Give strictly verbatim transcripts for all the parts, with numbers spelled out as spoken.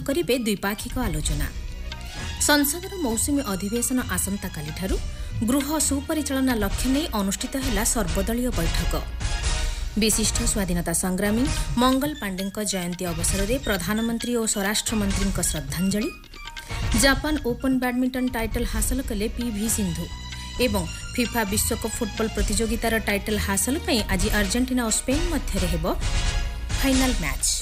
करिबे द्विपाक्षिक आलोचना। संसदर मौसुमी अधिवेशन आसंताकालिठारु गृह सुपरिचालना लक्ष्य नहीं अनुष्ठित है सर्वदलीय बैठक। विशिष्ट स्वाधीनता संग्रामी मंगल पांडे जयंती अवसर में प्रधानमंत्री और स्वराष्ट्र मंत्री श्रद्धांजलि। जापान ओपन बैडमिंटन टाइटल हासिल कले पीवी सिंधु एवं फिफा विश्वकप फुटबॉल प्रतियोगितार टाइटल हासिल पर आज अर्जेंटीना और स्पेन मध्य हेब फाइनल मैच।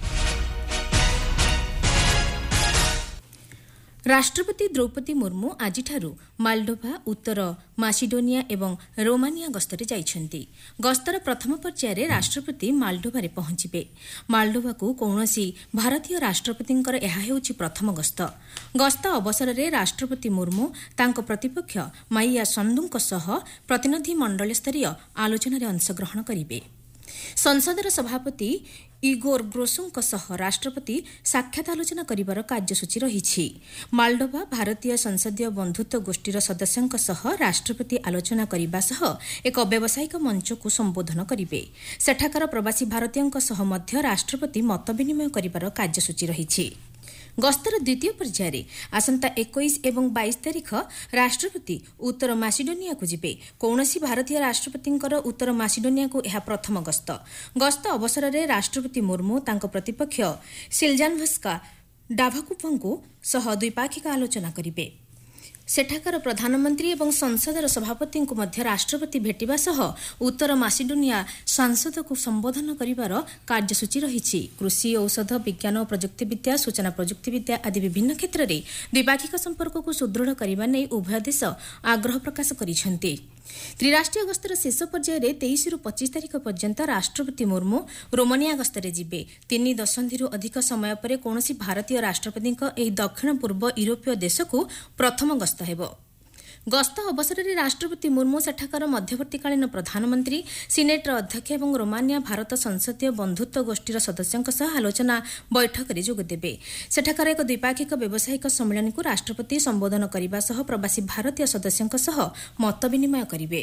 राष्ट्रपति द्रौपदी मुर्मू आजिठारु मालडोभा, उत्तर मासिडोनिया एवं रोमानिया गस्तरे जाइछन्ति। गस्तर प्रथम पर्याୟରେ राष्ट्रपति मालडोभारे पहुंचिबे। मालडोभाकु कौनसी भारतीय राष्ट्रपतिंकर ଏହା ହେଉଛି प्रथम गस्त। गस्त अवसରରେ राष्ट्रपति मुर्मू तांको प्रतिपक्ष माइया संदुଙ୍କ सह प्रतिनिधि मंडल स्तरीय आलोचनाରେ अंशग्रहण करिबे। संसदर सभापति इगोर ग्रोसोंक सह राष्ट्रपति साक्षात आलोचना करिबार कार्यसूची रहिछि। मालडोभा भारतीय संसदीय बंधुत्व गोष्ठीर सदस्यंक सह राष्ट्रपति आलोचना करिबा सह एक व्यावसायिक मंचकु संबोधन करिबे। सेठाकार प्रवासी भारतीयंक सह मध्य राष्ट्रपति मत विनिमय करिबार कार्यसूची रहिछि। गस्तर द्वितीय पर्याୟରେ आसंता इक्कीस एवं बाईस तारिख राष्ट्रपति उत्तर मासिडोनिया को जिबे। कौनसी भारतीय राष्ट्रपतिंकर उत्तर मासिडोनिया को यह प्रथम गस्त। गस्त अवसर में राष्ट्रपति मुर्मू तांको प्रतिपक्ष सिल्जानभस्का डाभाकुपंको सह द्विपाक्षिक आलोचना करिबे। सेठाकार प्रधानमंत्री एवं संसदर सभापति को मध्य राष्ट्रपति भेटिबा सह उत्तर मासिडोनिया सांसद को संबोधन करिबार कार्यसूची रहिछि। कृषि, औषध, विज्ञान और प्रजुक्तिविद्या, सूचना प्रजुक्तिविद्या आदि विभिन्न क्षेत्र में द्विपाक्षिक संपर्क को सुदृढ़ करने नहीं उभय देश आग्रह प्रकाश करिसेंति। त्रिराष्ट्रीय गस्तर शेष पर्याୟରେ तेईस रु पच्चीस तारिख पर्यंत राष्ट्रपति मुर्मू रोमानिया गस्तरे जिबे। तीन दशंधि अधिक समय पर कौनसी भारतीय राष्ट्रपति एही दक्षिण पूर्व यूरोपीय देश को प्रथम गस्त हेबो। गस्त अवसर में राष्ट्रपति मुर्मू सेठाकार मध्यवर्तीकालीन प्रधानमंत्री, सिनेटर अध्यक्ष एवं रोमानिया भारत संसदीय बंधुत्व गोष्ठीर सदस्यों सह आलोचना बैठक में जोगदेबे। सेठाकार एक द्विपाक्षिक व्यावसायिक सम्मेलन को राष्ट्रपति संबोधन करने सह प्रवासी भारतीय सदस्यों सह मत विनिमय करिबे।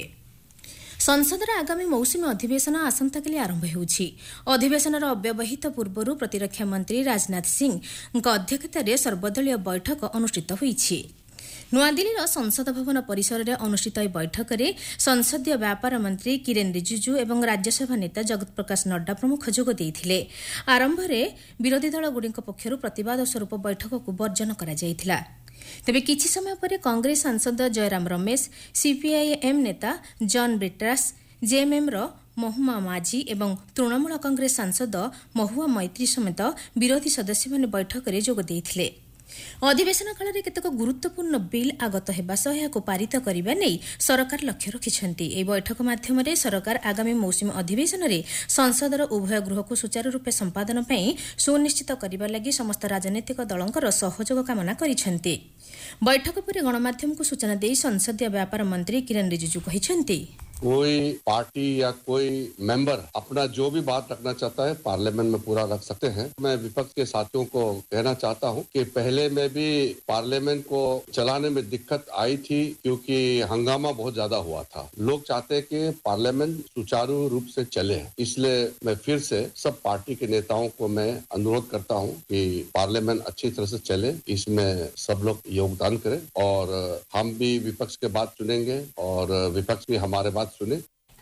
संसदर आगामी मौसुमी अधिवेशन आसंताकाली आरंभ होउछि। अधिवेशनर अव्यवहित पूर्वरु प्रतिरक्षा मंत्री राजनाथ सिंह अध्यक्षतार सर्वदलीय बैठक अनुष्ठित होइछि। नुआदिल्लीर संसद भवन परिसर में अनुष्ठित बैठक में संसदीय व्यापार मंत्री किरेन रिजिजू एवं राज्यसभा नेता जगत प्रकाश नड्डा प्रमुख जोग देइथिले। आरंभ में विरोधी दलगुड़िक पक्षरु प्रतिवाद स्वरूप बैठक को बर्जन करा जाइथिला। तेबे किछि समय पर कांग्रेस सांसद जयराम रमेश, सीपीआईएम नेता जॉन ब्रिटास, जेएमएम रो महुआ माझी एवं तृणमूल कांग्रेस सांसद महुआ मैत्री समेत विरोधी सदस्य माने बैठक में जोग देइथिले। अधिवेशन काल में केतक गुरुत्वपूर्ण बिल आगत होगा सह या पारित करने नहीं सरकार लक्ष्य रखिछन्ति। एही बैठक माध्यम सरकार आगामी मौसुमी अधिवेशन में संसदर उभय गृह को सुचारू रूपे संपादन पर सुनिश्चित करने लगी समस्त राजनैतिक दलंकर सहयोग कामना करिछन्ति। बैठक पर गणमाध्यम को सूचना दे संसदीय व्यापार मंत्री किरेन रिजिजू कहिछन्ति, कोई पार्टी या कोई मेंबर अपना जो भी बात रखना चाहता है पार्लियामेंट में पूरा रख सकते हैं। मैं विपक्ष के साथियों को कहना चाहता हूं कि पहले में भी पार्लियामेंट को चलाने में दिक्कत आई थी क्योंकि हंगामा बहुत ज्यादा हुआ था। लोग चाहते हैं कि पार्लियामेंट सुचारू रूप से चले, इसलिए मैं फिर से सब पार्टी के नेताओं को मैं अनुरोध करता हूं कि पार्लियामेंट अच्छी तरह से चले, इसमें सब लोग योगदान करें और हम भी विपक्ष के बात सुनेंगे और विपक्ष भी हमारे बात सुने।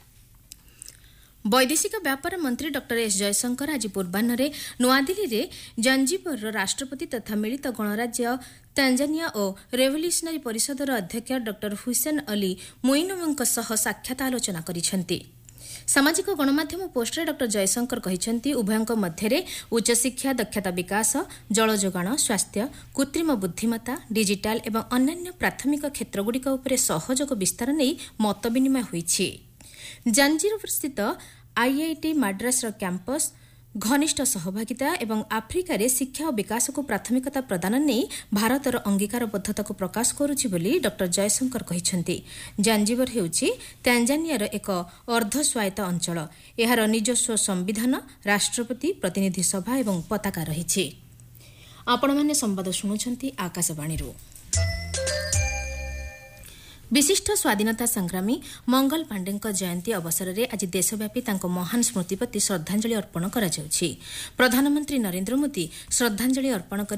वैदेशिक व्यापार मंत्री डॉक्टर एस जयशंकर आज पूर्वाह्न नुआदिल्ली रे जंजीबर राष्ट्रपति तथा मिलित गणराज्य तांजानिया और रेवोल्यूशनरी परिषदर अध्यक्ष डॉक्टर हुसैन अली मोइनुमंक सह साक्षात आलोचना करिसेंति। सामाजिक गणमाध्यम पोस्टरे डॉक्टर जयशंकर कहिसेंति उभयंक मध्यरे उच्च शिक्षा, दक्षता विकास, जल जोगाण, स्वास्थ्य, कृत्रिम बुद्धिमत्ता, डिजिटाल एवं अन्यान्य प्राथमिक क्षेत्रगुड़िक उपरे सहयोग विस्तार नहीं मत विनिमय होइछि। जांजीबर स्थित आईआईटी माड्रास कैंपस घनिष्ठ सहभागिता एवं आफ्रिकार शिक्षा और विकास को प्राथमिकता प्रदान नहीं भारतर अंगीकारबद्धता को प्रकाश करुछि बोली डॉक्टर जयशंकर कहिसेंति। जांजीबर हेउछि तांजानियार एक अर्ध स्वायत्त अंचल। एहार निजस्व संविधान, राष्ट्रपति, प्रतिनिधि सभा एवं पताका रहिछि। आपण माने संवाद शुणुछंती आकाशवाणीरू। विशिष्ट स्वाधीनता संग्रामी मंगल पांडे जयंती अवसर में आज देशव्यापी महान स्मृति प्रति श्रद्धांजलि अर्पण करा जाउछि। प्रधानमंत्री नरेंद्र मोदी श्रद्धांजलि अर्पण कर